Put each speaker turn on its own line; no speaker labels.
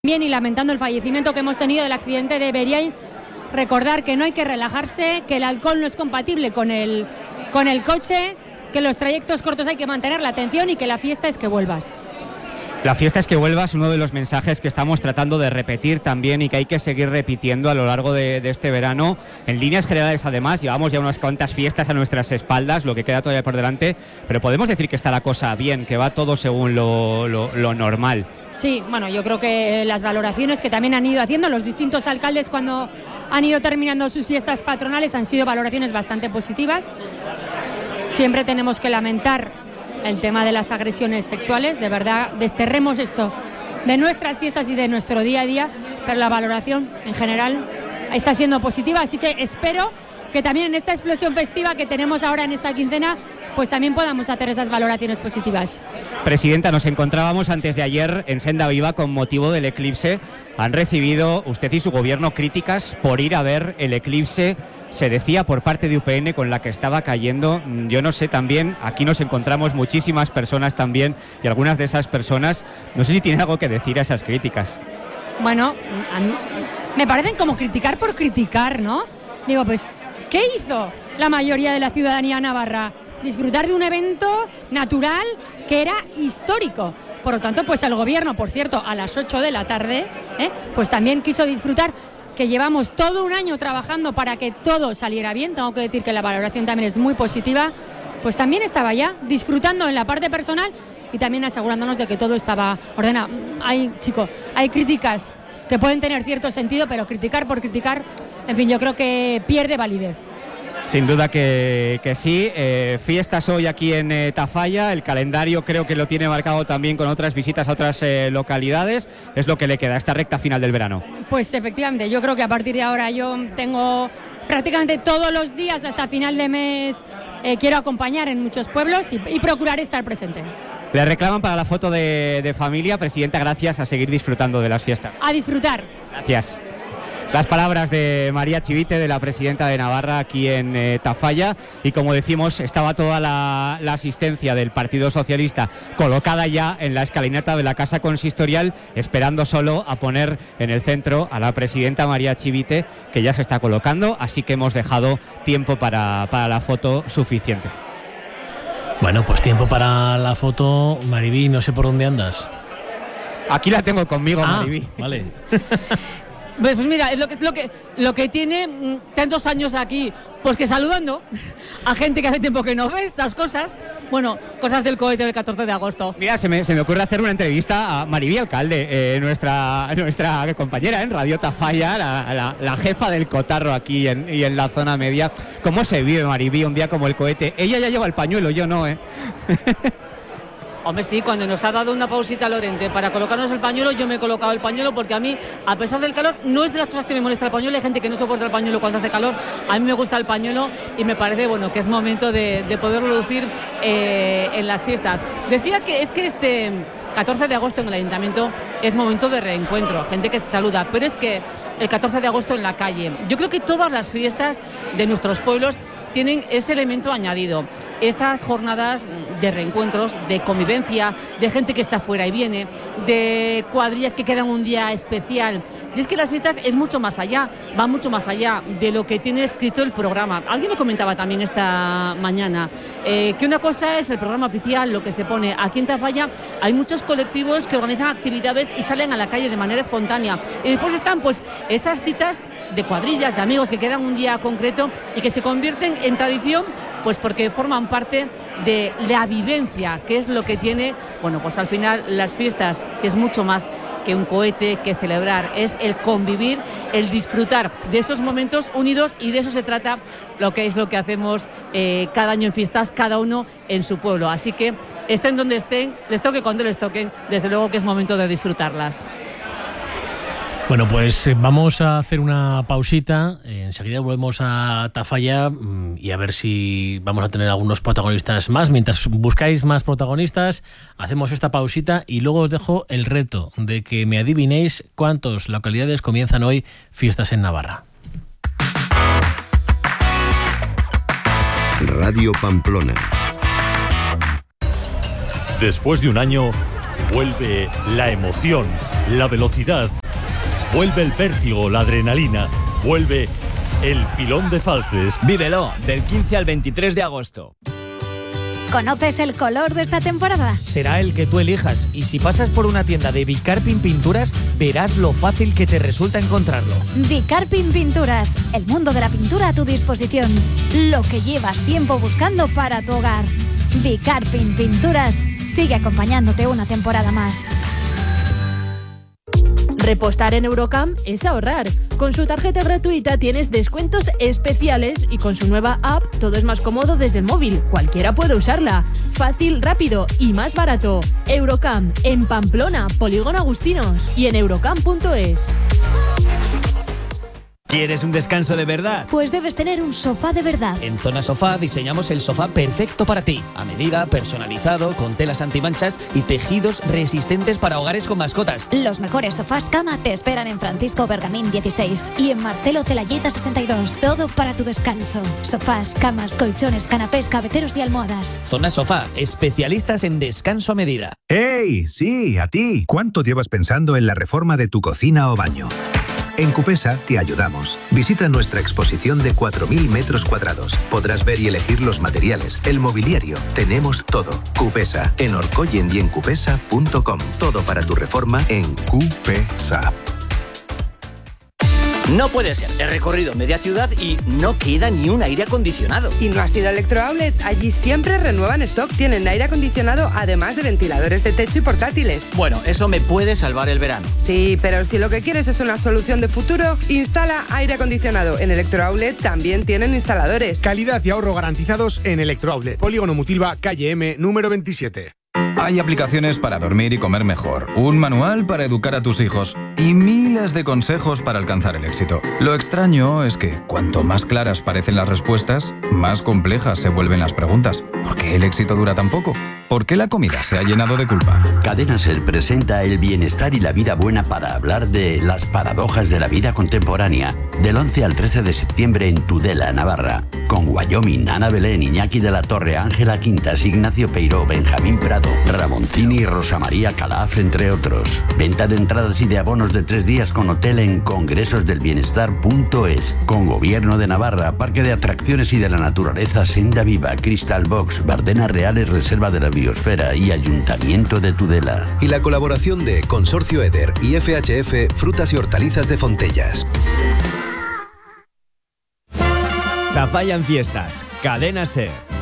Bien, y lamentando el fallecimiento que hemos tenido del accidente de Beriain, recordar que no hay que relajarse, que el alcohol no es compatible con el coche, que los trayectos cortos hay que mantener la atención y que la fiesta es que vuelvas.
La fiesta es que vuelvas, uno de los mensajes que estamos tratando de repetir también y que hay que seguir repitiendo a lo largo de este verano. En líneas generales, además, llevamos ya unas cuantas fiestas a nuestras espaldas, lo que queda todavía por delante, pero podemos decir que está la cosa bien, que va todo según lo normal.
Sí, bueno, yo creo que las valoraciones que también han ido haciendo los distintos alcaldes cuando han ido terminando sus fiestas patronales han sido valoraciones bastante positivas. Siempre tenemos que lamentar el tema de las agresiones sexuales, de verdad, desterremos esto de nuestras fiestas y de nuestro día a día, pero la valoración en general está siendo positiva, así que espero que también en esta explosión festiva que tenemos ahora en esta quincena, pues también podamos hacer esas valoraciones positivas.
Presidenta, nos encontrábamos antes de ayer en Senda Viva con motivo del eclipse. ¿Han recibido usted y su gobierno críticas por ir a ver el eclipse? Se decía por parte de UPN con la que estaba cayendo. Yo no sé, también aquí nos encontramos muchísimas personas también y algunas de esas personas, no sé si tienen algo que decir a esas críticas.
Bueno, me parecen como criticar por criticar, ¿no? Digo, pues, ¿qué hizo la mayoría de la ciudadanía navarra? Disfrutar de un evento natural que era histórico. Por lo tanto, pues el gobierno, por cierto, a las 8 de la tarde, pues también quiso disfrutar, que llevamos todo un año trabajando para que todo saliera bien. Tengo que decir que la valoración también es muy positiva. Pues también estaba ya disfrutando en la parte personal y también asegurándonos de que todo estaba ordenado. Hay críticas que pueden tener cierto sentido, pero criticar por criticar, en fin, yo creo que pierde validez.
Sin duda que sí. Fiestas hoy aquí en Tafalla. El calendario creo que lo tiene marcado también con otras visitas a otras localidades. Es lo que le queda a esta recta final del verano.
Pues efectivamente, yo creo que a partir de ahora yo tengo prácticamente todos los días hasta final de mes. Quiero acompañar en muchos pueblos y procurar estar presente.
Le reclaman para la foto de familia. Presidenta, gracias, a seguir disfrutando de las fiestas.
A disfrutar.
Gracias. Las palabras de María Chivite, de la presidenta de Navarra aquí en Tafalla, y como decimos, estaba toda la asistencia del Partido Socialista colocada ya en la escalinata de la Casa Consistorial, esperando solo a poner en el centro a la presidenta María Chivite, que ya se está colocando, así que hemos dejado tiempo para la foto suficiente.
Bueno, pues tiempo para la foto. Maribí, no sé por dónde andas.
Aquí la tengo conmigo, Maribí.
Vale.
Pues mira, es lo que tiene tantos años aquí, pues que saludando a gente que hace tiempo que no ve estas cosas, bueno, cosas del cohete del 14 de agosto.
Mira, se me ocurre hacer una entrevista a Maribí Alcalde, nuestra compañera en Radio Tafalla, la jefa del cotarro aquí y en la zona media. ¿Cómo se vive, Maribí, un día como el cohete? Ella ya lleva el pañuelo, yo no,
Hombre, sí, cuando nos ha dado una pausita Lorente para colocarnos el pañuelo, yo me he colocado el pañuelo porque a mí, a pesar del calor, no es de las cosas que me molesta el pañuelo. Hay gente que no soporta el pañuelo cuando hace calor. A mí me gusta el pañuelo y me parece, bueno, que es momento de poderlo lucir en las fiestas. Decía que es que este 14 de agosto en el Ayuntamiento es momento de reencuentro, gente que se saluda, pero es que el 14 de agosto en la calle, yo creo que todas las fiestas de nuestros pueblos tienen ese elemento añadido, esas jornadas de reencuentros, de convivencia, de gente que está fuera y viene, de cuadrillas que quedan un día especial. Y es que las fiestas es mucho más allá, va mucho más allá de lo que tiene escrito el programa. Alguien lo comentaba también esta mañana, que una cosa es el programa oficial, lo que se pone. Aquí en Tafalla hay muchos colectivos que organizan actividades y salen a la calle de manera espontánea. Y después están pues esas citas de cuadrillas, de amigos que quedan un día concreto y que se convierten en tradición, pues porque forman parte de la vivencia, que es lo que tiene, bueno, pues al final las fiestas, si es mucho más que un cohete, que celebrar, es el convivir, el disfrutar de esos momentos unidos, y de eso se trata lo que hacemos cada año en fiestas, cada uno en su pueblo. Así que estén donde estén, les toque cuando les toquen, desde luego que es momento de disfrutarlas.
Bueno, pues vamos a hacer una pausita, enseguida volvemos a Tafalla y a ver si vamos a tener algunos protagonistas más. Mientras buscáis más protagonistas, hacemos esta pausita y luego os dejo el reto de que me adivinéis cuántas localidades comienzan hoy fiestas en Navarra.
Radio Pamplona.
Después de un año, vuelve la emoción
la velocidad, vuelve el vértigo, la adrenalina, vuelve el Pilón de Falces.
Vívelo del 15 al 23 de agosto.
¿Conoces el color de esta temporada?
Será el que tú elijas, y si pasas por una tienda de Bicarpin Pinturas, verás lo fácil que te resulta encontrarlo.
Bicarpin Pinturas, el mundo de la pintura a tu disposición. Lo que llevas tiempo buscando para tu hogar. Bicarpin Pinturas sigue acompañándote una temporada más.
Repostar en Eurocamp es ahorrar. Con su tarjeta gratuita tienes descuentos especiales y con su nueva app todo es más cómodo desde el móvil. Cualquiera puede usarla. Fácil, rápido y más barato. Eurocamp en Pamplona, Polígono Agustinos y en eurocamp.es.
¿Quieres un descanso de verdad?
Pues debes tener un sofá de verdad.
En Zona Sofá diseñamos el sofá perfecto para ti. A medida, personalizado, con telas antimanchas y tejidos resistentes para hogares con mascotas.
Los mejores sofás cama te esperan en Francisco Bergamín 16 y en Marcelo Celayeta 62. Todo para tu descanso. Sofás, camas, colchones, canapés, cabeceros y almohadas.
Zona Sofá, especialistas en descanso a medida.
¡Hey! Sí, a ti. ¿Cuánto llevas pensando en la reforma de tu cocina o baño? En Cupesa te ayudamos. Visita nuestra exposición de 4.000 metros cuadrados. Podrás ver y elegir los materiales, el mobiliario. Tenemos todo. Cupesa, en Orcoyen y en cupesa.com. Todo para tu reforma en Cupesa.
No puede ser. He recorrido media ciudad y no queda ni un aire acondicionado.
¿Y no has ido a Electrooutlet? Allí siempre renuevan stock. Tienen aire acondicionado, además de ventiladores de techo y portátiles.
Bueno, eso me puede salvar el verano.
Sí, pero si lo que quieres es una solución de futuro, instala aire acondicionado. En Electrooutlet también tienen instaladores.
Calidad y ahorro garantizados en Electrooutlet. Polígono Mutilva, calle M, número 27.
Hay aplicaciones para dormir y comer mejor, un manual para educar a tus hijos y miles de consejos para alcanzar el éxito. Lo extraño es que cuanto más claras parecen las respuestas, más complejas se vuelven las preguntas. ¿Por qué el éxito dura tan poco? ¿Por qué la comida se ha llenado de culpa?
Cadena Ser presenta el bienestar y la vida buena para hablar de las paradojas de la vida contemporánea. Del 11 al 13 de septiembre en Tudela, Navarra. Con Wyoming, Ana Belén, Iñaki de la Torre, Ángela Quintas, Ignacio Peiró, Benjamín Prado, Ramoncini y Rosa María Calaf, entre otros. Venta de entradas y de abonos de 3 días con hotel en congresosdelbienestar.es. Con Gobierno de Navarra, Parque de Atracciones y de la Naturaleza Senda Viva, Crystal Box, Bardenas Reales, Reserva de la Biosfera y Ayuntamiento de Tudela.
Y la colaboración de Consorcio Eder y FHF Frutas y Hortalizas de Fontellas.
Tafalla en fiestas. Cadena Ser.